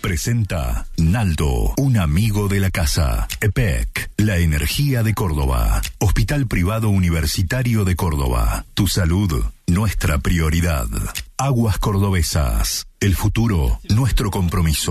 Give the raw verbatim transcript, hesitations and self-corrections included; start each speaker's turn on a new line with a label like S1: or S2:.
S1: presenta Naldo, un amigo de la casa. E P E C, la energía de Córdoba. Hospital Privado Universitario de Córdoba. Tu salud, nuestra prioridad. Aguas Cordobesas. El futuro, nuestro compromiso.